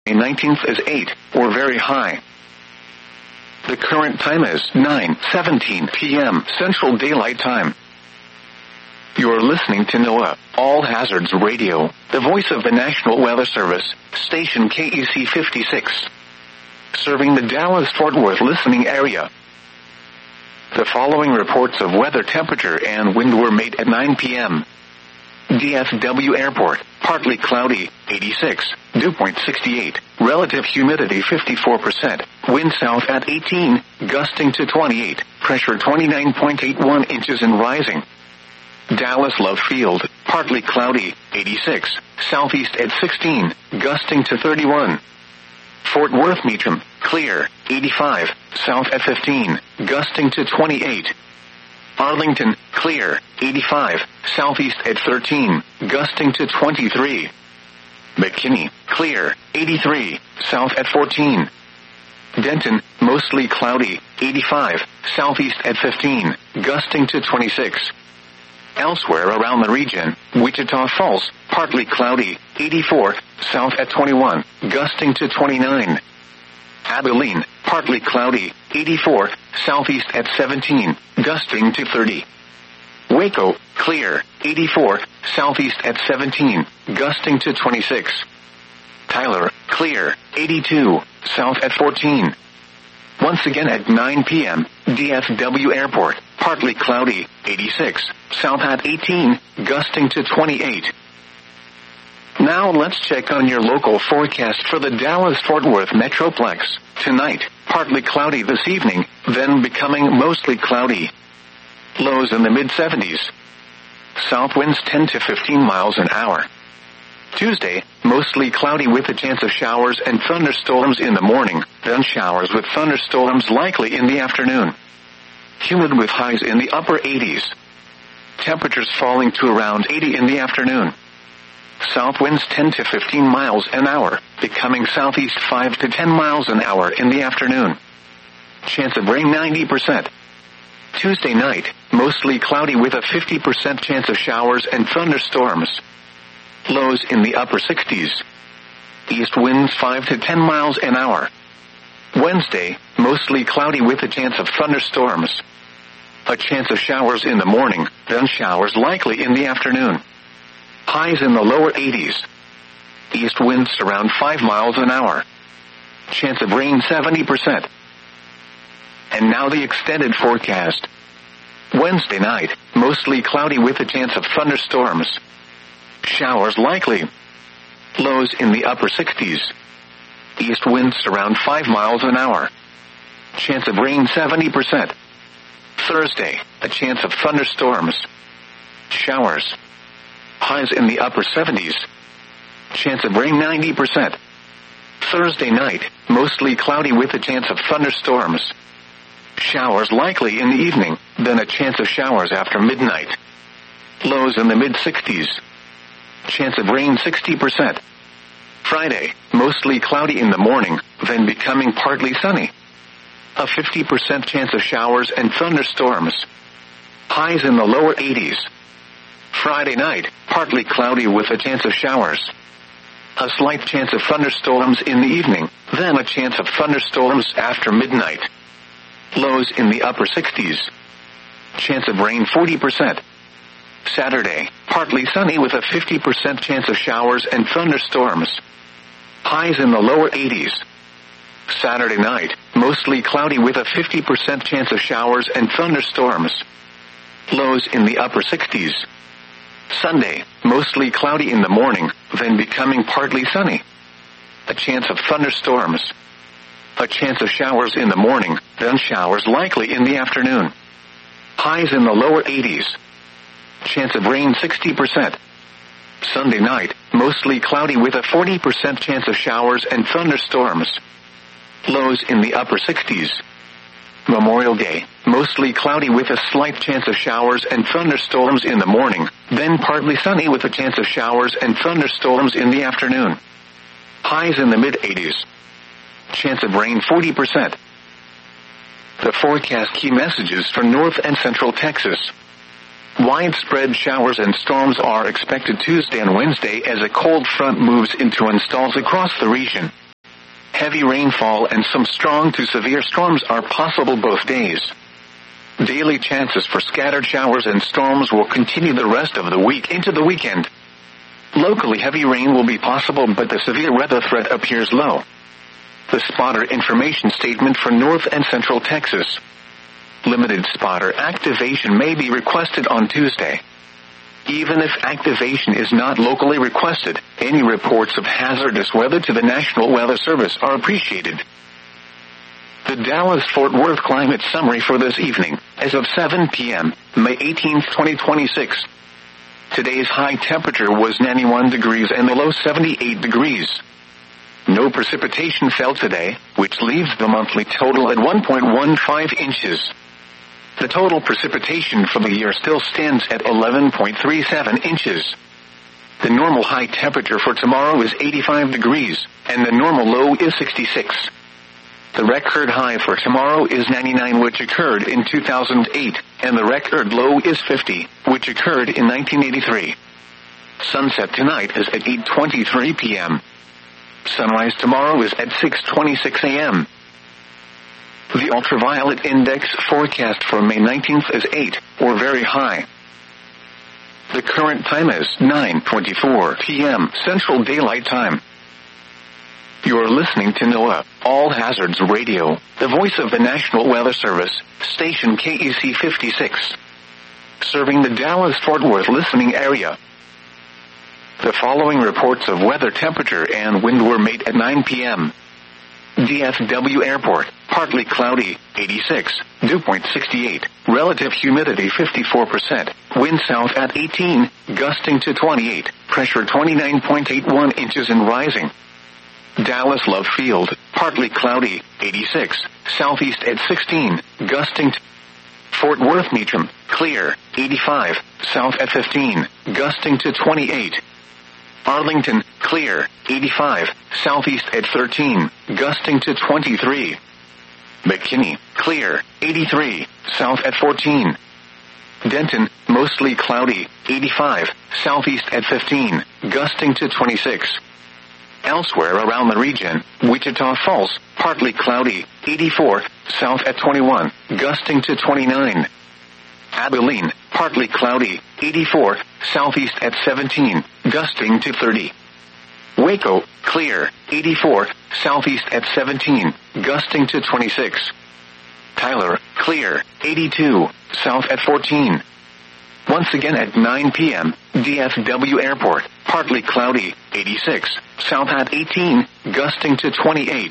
19th is 8, or very high. The current time is 9:17 p.m. Central Daylight Time. You're listening to NOAA, All Hazards Radio, the voice of the National Weather Service, station KEC 56. Serving the Dallas-Fort Worth listening area. The following reports of weather temperature and wind were made at 9 p.m. DFW Airport, partly cloudy, 86, dew point 68, relative humidity 54%, wind south at 18, gusting to 28, pressure 29.81 inches and rising. Dallas Love Field, partly cloudy, 86, southeast at 16, gusting to 31. Fort Worth Meacham, clear, 85, south at 15, gusting to 28. Arlington, clear, 85, southeast at 13, gusting to 23. McKinney, clear, 83, south at 14. Denton, mostly cloudy, 85, southeast at 15, gusting to 26. Elsewhere around the region, Wichita Falls, partly cloudy, 84, south at 21, gusting to 29. Abilene, partly cloudy, 84, southeast at 17, gusting to 30. Waco, clear, 84, southeast at 17, gusting to 26. Tyler, clear, 82, south at 14. Once again at 9 p.m., DFW Airport, partly cloudy, 86, south at 18, gusting to 28. Now let's check on your local forecast for the Dallas-Fort Worth Metroplex. Tonight, partly cloudy this evening, then becoming mostly cloudy. Lows in the mid-70s. South winds 10 to 15 miles an hour. Tuesday, mostly cloudy with a chance of showers and thunderstorms in the morning, then showers with thunderstorms likely in the afternoon. Humid with highs in the upper 80s. Temperatures falling to around 80 in the afternoon. South winds 10 to 15 miles an hour, becoming southeast 5 to 10 miles an hour in the afternoon. Chance of rain 90%. Tuesday night, mostly cloudy with a 50% chance of showers and thunderstorms. Lows in the upper 60s. East winds 5 to 10 miles an hour. Wednesday, mostly cloudy with a chance of thunderstorms. A chance of showers in the morning, then showers likely in the afternoon. Highs in the lower 80s. East winds around 5 miles an hour. Chance of rain 70%. And now the extended forecast. Wednesday night, mostly cloudy with a chance of thunderstorms. Showers likely. Lows in the upper 60s. East winds around 5 miles an hour. Chance of rain 70%. Thursday, a chance of thunderstorms. Showers. Highs in the upper 70s. Chance of rain 90%. Thursday night, mostly cloudy with a chance of thunderstorms. Showers likely in the evening, then a chance of showers after midnight. Lows in the mid-60s. Chance of rain 60%. Friday, mostly cloudy in the morning, then becoming partly sunny. A 50% chance of showers and thunderstorms. Highs in the lower 80s. Friday night, partly cloudy with a chance of showers. A slight chance of thunderstorms in the evening, then a chance of thunderstorms after midnight. Lows in the upper 60s. Chance of rain 40%. Saturday, partly sunny with a 50% chance of showers and thunderstorms. Highs in the lower 80s. Saturday night, mostly cloudy with a 50% chance of showers and thunderstorms. Lows in the upper 60s. Sunday, mostly cloudy in the morning, then becoming partly sunny. A chance of thunderstorms. A chance of showers in the morning, then showers likely in the afternoon. Highs in the lower 80s. Chance of rain 60%. Sunday night, mostly cloudy with a 40% chance of showers and thunderstorms. Lows in the upper 60s. Memorial Day, mostly cloudy with a slight chance of showers and thunderstorms in the morning, then partly sunny with a chance of showers and thunderstorms in the afternoon. Highs in the mid-80s. Chance of rain 40%. The forecast key messages for North and Central Texas. Widespread showers and storms are expected Tuesday and Wednesday as a cold front moves into and installs across the region. Heavy rainfall and some strong to severe storms are possible both days. Daily chances for scattered showers and storms will continue the rest of the week into the weekend. Locally heavy rain will be possible, but the severe weather threat appears low. The spotter information statement for North and Central Texas. Limited spotter activation may be requested on Tuesday. Even if activation is not locally requested, any reports of hazardous weather to the National Weather Service are appreciated. The Dallas-Fort Worth climate summary for this evening, as of 7 p.m., May 18, 2026. Today's high temperature was 91 degrees and the low 78 degrees. No precipitation fell today, which leaves the monthly total at 1.15 inches. The total precipitation for the year still stands at 11.37 inches. The normal high temperature for tomorrow is 85 degrees, and the normal low is 66. The record high for tomorrow is 99, which occurred in 2008, and the record low is 50, which occurred in 1983. Sunset tonight is at 8:23 p.m. Sunrise tomorrow is at 6:26 a.m. The ultraviolet index forecast for May 19th is 8, or very high. The current time is 9:24 p.m. Central Daylight Time. You're listening to NOAA All Hazards Radio, the voice of the National Weather Service, station KEC 56. Serving the Dallas-Fort Worth listening area. The following reports of weather, temperature, and wind were made at 9 p.m. DFW Airport, partly cloudy, 86, dew point 68, relative humidity 54%, wind south at 18, gusting to 28, pressure 29.81 inches and rising. Dallas Love Field, partly cloudy, 86, southeast at 16, gusting to Fort Worth Meacham, clear, 85, south at 15, gusting to 28. Arlington, clear, 85, southeast at 13, gusting to 23. McKinney, clear, 83, south at 14. Denton, mostly cloudy, 85, southeast at 15, gusting to 26. Elsewhere around the region, Wichita Falls, partly cloudy, 84, south at 21, gusting to 29. Abilene, partly cloudy, 84, southeast at 17, gusting to 30. Waco, clear, 84, southeast at 17, gusting to 26. Tyler, clear, 82, south at 14. Once again at 9 p.m., DFW Airport, partly cloudy, 86, south at 18, gusting to 28.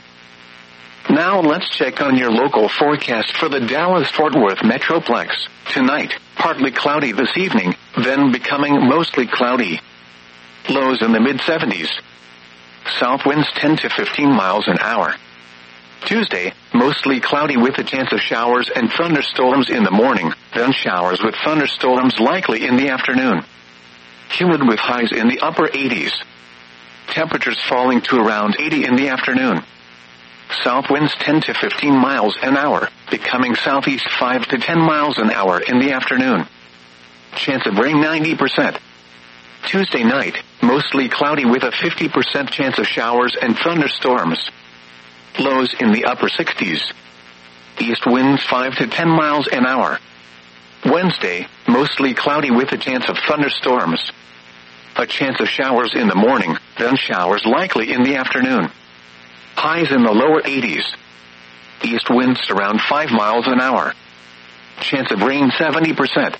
Now let's check on your local forecast for the Dallas-Fort Worth Metroplex. Tonight, partly cloudy this evening, then becoming mostly cloudy. Lows in the mid-70s. South winds 10 to 15 miles an hour. Tuesday, mostly cloudy with a chance of showers and thunderstorms in the morning, then showers with thunderstorms likely in the afternoon. Humid with highs in the upper 80s. Temperatures falling to around 80 in the afternoon. South winds 10 to 15 miles an hour, becoming southeast 5 to 10 miles an hour in the afternoon. Chance of rain 90%. Tuesday night, mostly cloudy with a 50% chance of showers and thunderstorms. Lows in the upper 60s. East winds 5 to 10 miles an hour. Wednesday, mostly cloudy with a chance of thunderstorms. A chance of showers in the morning, then showers likely in the afternoon. Highs in the lower 80s. East winds around 5 miles an hour. Chance of rain 70%.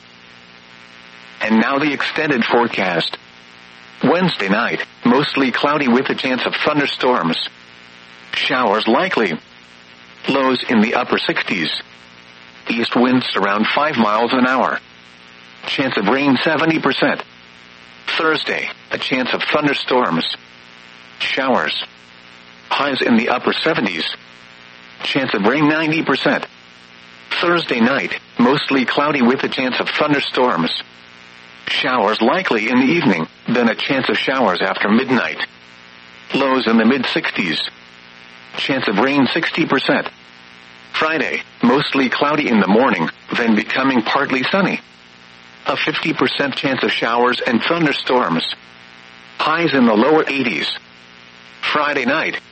And now the extended forecast. Wednesday night, mostly cloudy with a chance of thunderstorms. Showers likely. Lows in the upper 60s. East winds around 5 miles an hour. Chance of rain 70%. Thursday, a chance of thunderstorms. Showers. Highs in the upper 70s. Chance of rain 90%. Thursday night, mostly cloudy with a chance of thunderstorms. Showers likely in the evening, then a chance of showers after midnight. Lows in the mid-60s. Chance of rain 60%. Friday, mostly cloudy in the morning, then becoming partly sunny. A 50% chance of showers and thunderstorms. Highs in the lower 80s. Friday night,